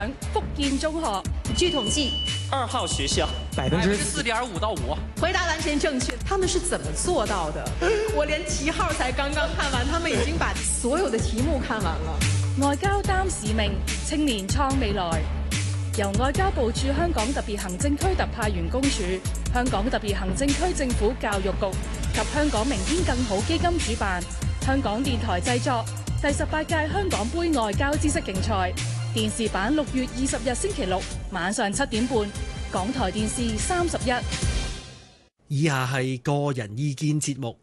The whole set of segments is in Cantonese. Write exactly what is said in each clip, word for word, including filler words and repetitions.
福建中學， 據統計， 二號學校百分之四點五到五， 回答完全正確。他們是怎麼做到的？我連題號才剛剛看完，他們已經把所有的題目看完了。 外交擔使命，青年創未來。由外交部駐香港特別行政區特派員公署、香港特別行政區政府教育局及香港明天更好基金主辦，香港電台製作第十八屆香港杯外交知識競賽。電視版六月二十日星期六晚上七點半，港台電視三十一。 以下係個人意見節目，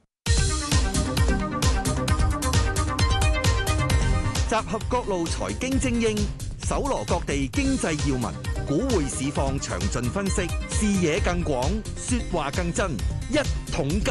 集合各路財經精英，搜羅各地經濟要聞，股匯市況詳盡分析，視野更廣，說話更真。一桶金。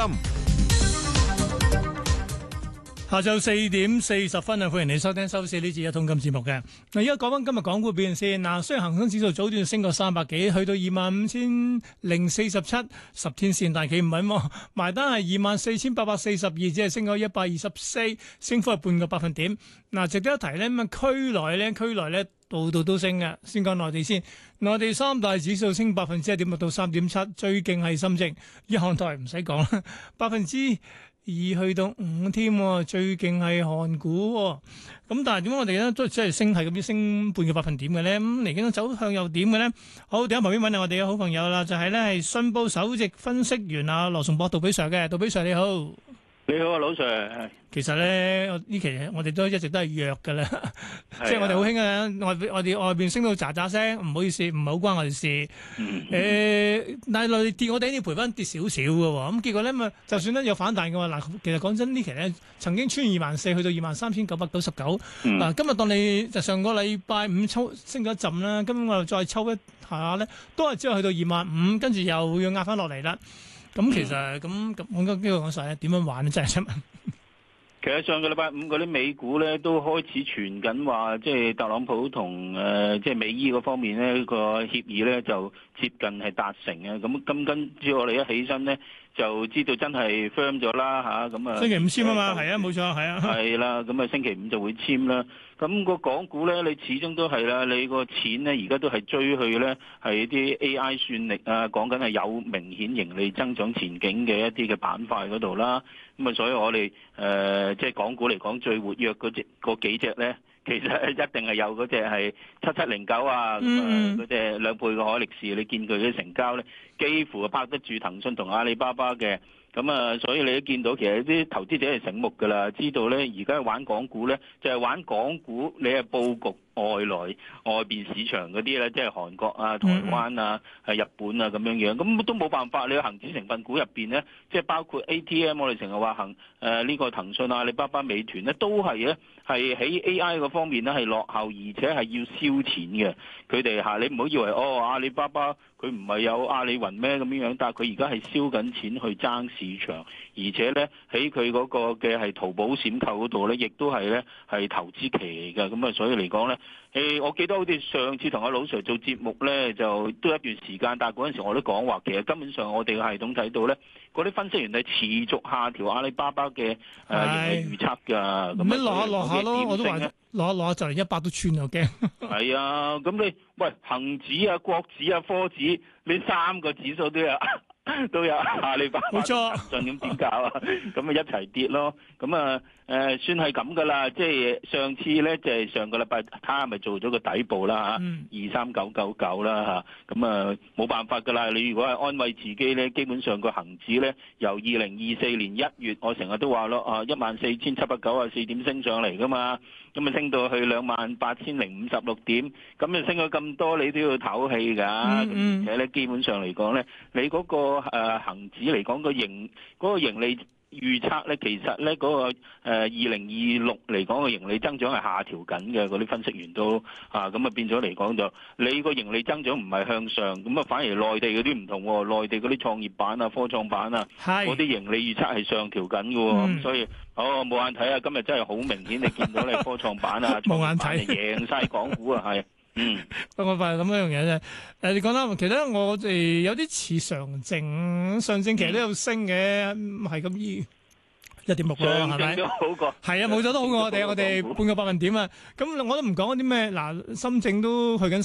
下晝四點四十分啊，歡迎你收聽收市呢節一桶金節目嘅。嗱，而家講翻今日港股表現先。嗱，雖然恒生指數早段升過三百幾，去到二萬五千零四十七，十天線大企唔穩喎，埋單係二萬四千八百四十二，只係升咗一百二十四，升幅係半個百分點。嗱，值得一提咧，咁啊區內咧，區內咧度度都升嘅。先講內地先，內地三大指數升百分之一點六到三點七，最勁係深證，日韓台唔使講啦，百分之二去到五添，最勁係韓股。咁但係點解我哋咧都只係升係咁樣升半個百分點嘅咧？咁嚟緊走向又點嘅咧？好，第一旁邊揾下我哋嘅好朋友啦，就係咧係信報首席分析員啊羅崇博杜比 Sir 嘅，杜比 Sir 你好。 你好啊，老 Sir。 其實咧，呢期我哋都一直都係弱噶啦，即係我哋好興啊，外我哋外邊升到喳喳聲，唔好意思，唔係好關我哋事。誒、嗯呃，但係內地跌，我哋要賠翻跌少少嘅喎。咁結果咧，咪就算咧有反彈嘅話，嗱，其實講真，呢期咧曾經穿二萬四，去到二萬三千九百九十九。嗱，今日當你就上個禮拜五抽升咗一陣啦，今日我又再抽一下咧，都係之後去到二萬五，跟住又要壓翻落嚟啦。咁其實咁咁，我今日講晒咧，點樣玩咧？真係想問。 其實上個禮拜五嗰啲美股咧都開始傳緊話，即係特朗普同誒即係美伊嗰方面咧個協議咧就接近係達成嘅。咁咁跟住我哋一起身咧，就知道真係 firm 咗啦嚇。咁啊，星期五簽啊嘛，係啊，冇錯，係啊，係啦。咁啊，星期五就會簽啦。咁個港股咧，你始終都係啦，你個錢咧而家都係追去咧係啲 A I 算力啊，講緊係有明顯盈利增長前景嘅一啲嘅板塊嗰度啦。咁啊，所以我哋誒即係港股嚟講最活躍嗰隻嗰幾隻咧，其實一定係有嗰隻係七七零九啊，咁啊嗰隻兩倍嘅海力士，你見佢嘅成交咧幾乎係拍得住騰訊同阿里巴巴嘅。咁啊，所以你都見到其實啲投資者係醒目㗎啦，知道咧而家玩港股咧就係玩港股，你係佈局外來外邊市場嗰啲咧，即係韓國啊、台灣啊、係日本啊咁樣樣，咁都冇辦法。你恆指成分股入邊咧，即係包括 A T M， 我哋成日話恒誒呢個騰訊、阿里巴巴、美團咧，都係咧係喺 A I 嗰方面咧係落後，而且係要燒錢嘅。佢哋嚇你唔好以為哦阿里巴巴佢唔係有阿里雲咩咁樣樣，但係佢而家係燒緊錢去爭市場，而且咧喺佢嗰個嘅係淘寶閃購嗰度咧，亦都係咧係投資期嚟㗎。咁啊，所以嚟講咧。誒，我記得好似上次同阿老 Sir 做節目咧，就都一段時間，但係嗰陣時我都講話，其實根本上我哋嘅系統睇到咧，嗰啲分析員係持續下調阿里巴巴嘅誒盈利預測㗎。咁樣落下落下咯，我都話落下落下就嚟一百都穿又驚。係啊，咁你喂恆指啊、國指啊、科指呢三個指數都有。都有阿里巴巴，冇錯，咁點搞啊？咁咪一齊跌咯。咁啊誒，算係咁噶啦。即係上次咧，就係上個禮拜，睇下咪做咗個底部啦嚇，二三九九九啦嚇。咁啊冇辦法噶啦。你如果係安慰自己咧，基本上個恆指咧，由二零二四年一月，我成日都話咯啊，一萬四千七百九十四點升上嚟噶嘛。咁啊升到去兩萬八千零五十六點，咁啊升咗咁多，你都要唞氣㗎。咁、嗯、而且咧，基本上嚟講咧，你嗰、那個誒、呃、恆指嚟講個盈嗰、那個盈利預測咧，其實咧嗰、那個誒二零二六嚟講個盈利增長係下調緊嘅，嗰啲分析員都啊，咁啊變咗嚟講就你個盈利增長唔係向上，咁啊反而內地嗰啲唔同喎，內地嗰啲創業板啊、科創板啊，嗰啲盈利預測係上調緊嘅喎，咁、嗯、所以。哦，冇眼睇啊！今日真係好明顯，你見到你科創板啊、創業板贏晒港股啊，係嗯。不過發係咁樣樣嘢啫。誒，你講啦，其實我哋有啲似上證，上證其實都有升嘅，係咁依。 一點六咯，係咪？ 上證都好過。 係啊，冇咗都好過我哋，我哋半個百分點啊。咁我都唔講嗰啲咩，嗱，深證都去緊